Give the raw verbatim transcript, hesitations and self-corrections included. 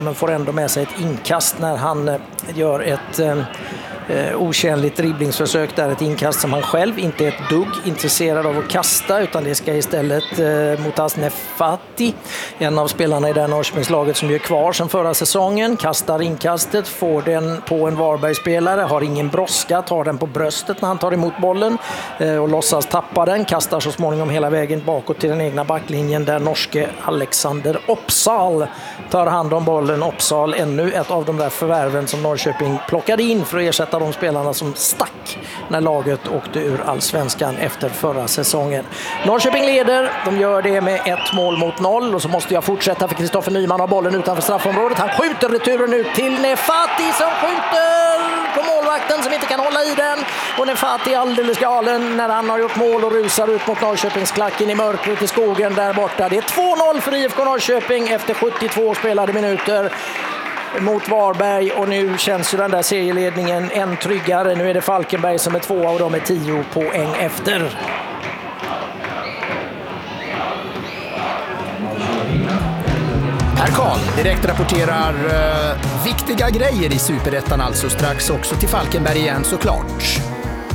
Men får ändå med sig ett inkast när han eh, gör ett eh, eh, otjänligt dribblingsförsök där. Ett inkast som han själv inte är ett dugg intresserad av att kasta, utan det ska istället eh, Mutaz Nefati, en av spelarna i det Norrköpingslaget som är kvar sedan förra säsongen, kastar inkastet, får den på en Varbergsspelare, har ingen brådska, tar den på bröstet när han tar emot bollen eh, och låtsas tappa den, kastar så småningom hela vägen bakåt till den egna backlinjen där norske Alexander Opsal tar hand om bollen. Opsal, ännu ett av de där förvärven som Norrköping plockade in för att ersätta de spelarna som stack när laget åkte ur allsvenskan efter förra säsongen. Norrköping leder, de gör det med ett mål mot noll, och så måste jag fortsätta för Kristoffer Nyman har bollen utanför straffområdet. Han skjuter returen ut till Nefati som skjuter på målvakten som inte kan hålla i den, och Nefati är alldeles galen när han har gjort mål och rusar ut mot Norrköpingsklacken i mörkret i skogen där borta. Det är två noll för I F K Norrköping efter sjuttiotvå spelade minuter mot Varberg, och nu känns ju den där serieledningen än tryggare. Nu är det Falkenberg som är tvåa och de är tio poäng efter. Per Karl direkt rapporterar uh, viktiga grejer i Superettan, alltså strax också till Falkenberg igen såklart.